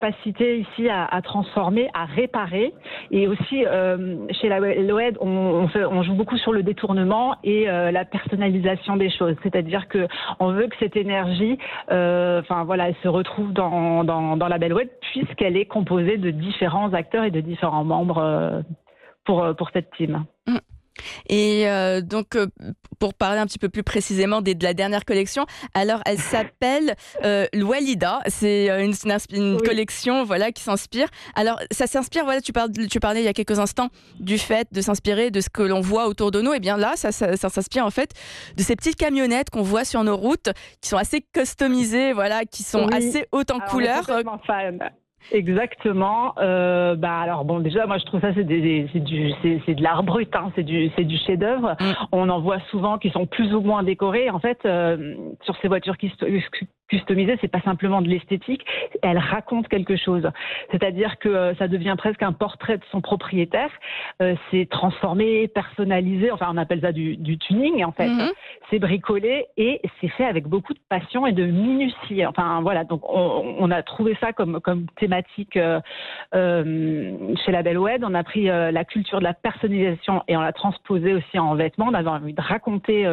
capacité ici à transformer, à réparer. Et aussi, chez la Wed, on joue beaucoup sur le détournement et la personnalisation des choses. C'est-à-dire qu'on veut que cette énergie, elle se retrouve dans la Belle Wed, puisqu'elle est composée de différents acteurs et de différents membres pour cette team. Et pour parler un petit peu plus précisément de la dernière collection, alors elle s'appelle l'Walida. C'est une collection qui s'inspire. Alors ça s'inspire, tu parlais il y a quelques instants du fait de s'inspirer de ce que l'on voit autour de nous. Et bien là, ça s'inspire en fait de ces petites camionnettes qu'on voit sur nos routes, qui sont assez customisées, qui sont assez hautes en couleurs. On est complètement fan. Exactement. Alors bon, déjà, moi je trouve ça c'est de l'art brut, hein, c'est du chef-d'œuvre. On en voit souvent qui sont plus ou moins décorés. En fait, sur ces voitures customisées, c'est pas simplement de l'esthétique, elles racontent quelque chose. C'est-à-dire que ça devient presque un portrait de son propriétaire. C'est transformé, personnalisé. Enfin, on appelle ça du tuning en fait. C'est bricolé et c'est fait avec beaucoup de passion et de minutie. Enfin voilà, donc on a trouvé ça comme thématique chez la Belle Wed. On a pris la culture de la personnalisation et on l'a transposée aussi en vêtements. On avait envie de raconter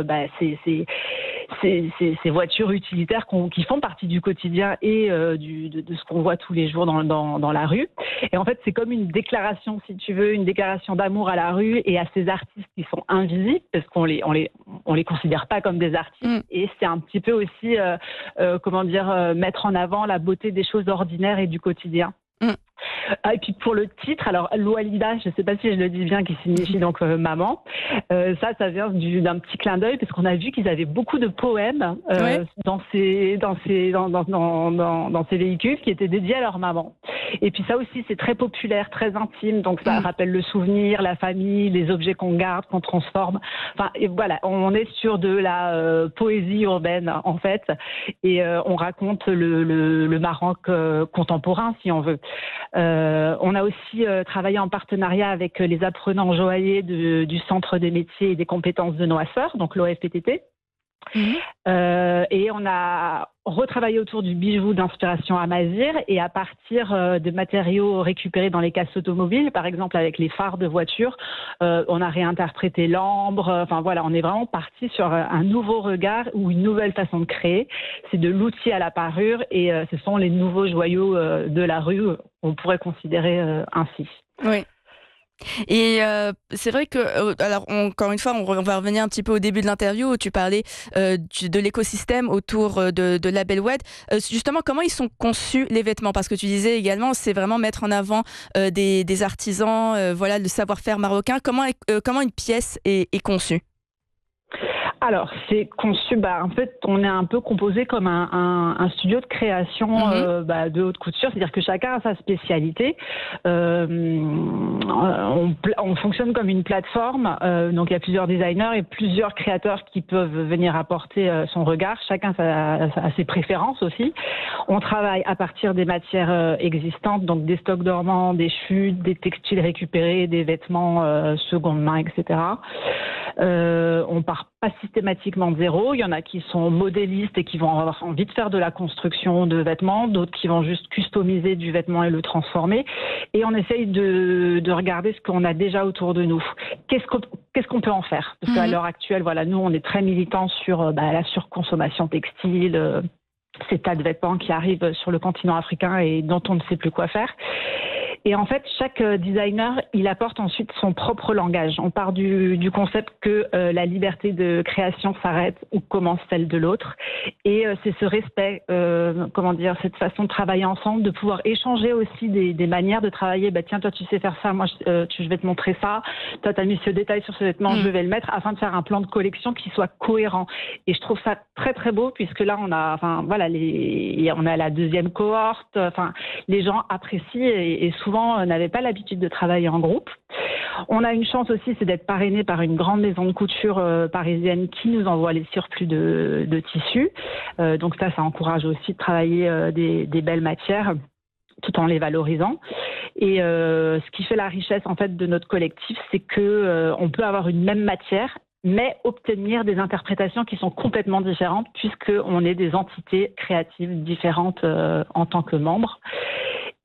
ces voitures utilitaires qui font partie du quotidien et de ce qu'on voit tous les jours dans la rue. Et en fait, c'est comme une déclaration, si tu veux, une déclaration d'amour à la rue et à ces artistes qui sont invisibles, parce qu'on les considère pas comme des artistes. Et c'est un petit peu aussi, mettre en avant la beauté des choses ordinaires et du quotidien. Et puis pour le titre, alors l'Walida, je ne sais pas si je le dis bien, qui signifie donc maman. Ça vient d'un petit clin d'œil parce qu'on a vu qu'ils avaient beaucoup de poèmes dans ces véhicules qui étaient dédiés à leur maman. Et puis ça aussi, c'est très populaire, très intime. Donc ça rappelle le souvenir, la famille, les objets qu'on garde, qu'on transforme. Enfin, et voilà, on est sur de la poésie urbaine en fait, et on raconte le Maroc contemporain, si on veut. On a aussi travaillé en partenariat avec les apprenants joailliers du Centre des métiers et des compétences de Noisseur, donc l'OFPTT. Et on a retravaillé autour du bijou d'inspiration amazigh et à partir de matériaux récupérés dans les casses automobiles, par exemple avec les phares de voiture, on a réinterprété l'ambre. Enfin voilà, on est vraiment parti sur un nouveau regard ou une nouvelle façon de créer. C'est de l'outil à la parure et ce sont les nouveaux joyaux de la rue, on pourrait considérer ainsi. Oui. Et c'est vrai que, alors encore une fois, on va revenir un petit peu au début de l'interview où tu parlais de l'écosystème autour de la Belle Wed. Justement, comment ils sont conçus les vêtements? Parce que tu disais également, c'est vraiment mettre en avant des artisans, le savoir-faire marocain. Comment une pièce est conçue? Alors, c'est conçu, en fait, on est un peu composé comme un studio de création de haute couture, c'est-à-dire que chacun a sa spécialité. On fonctionne comme une plateforme, donc il y a plusieurs designers et plusieurs créateurs qui peuvent venir apporter son regard. Chacun a ses préférences aussi. On travaille à partir des matières existantes, donc des stocks dormants, des chutes, des textiles récupérés, des vêtements seconde main, etc. On part pas systématiquement de zéro. Il y en a qui sont modélistes et qui vont avoir envie de faire de la construction de vêtements, d'autres qui vont juste customiser du vêtement et le transformer. Et on essaye de regarder ce qu'on a déjà autour de nous. Qu'est-ce qu'on peut en faire? Parce qu'à l'heure actuelle, nous, on est très militants sur la surconsommation textile, ces tas de vêtements qui arrivent sur le continent africain et dont on ne sait plus quoi faire. Et en fait, chaque designer, il apporte ensuite son propre langage. On part du concept que la liberté de création s'arrête où commence celle de l'autre. Et c'est ce respect, cette façon de travailler ensemble, de pouvoir échanger aussi des manières de travailler. Tiens, toi, tu sais faire ça, moi, je vais te montrer ça. Toi, tu as mis ce détail sur ce vêtement, je vais le mettre, afin de faire un plan de collection qui soit cohérent. Et je trouve ça très, très beau, puisque là, on a la deuxième cohorte. Enfin, les gens apprécient et souvent n'avaient pas l'habitude de travailler en groupe. On a une chance aussi, c'est d'être parrainé par une grande maison de couture parisienne qui nous envoie les surplus de tissus. Donc ça encourage aussi de travailler des belles matières tout en les valorisant. Et ce qui fait la richesse en fait de notre collectif, c'est que on peut avoir une même matière mais obtenir des interprétations qui sont complètement différentes puisqu'on est des entités créatives différentes en tant que membres.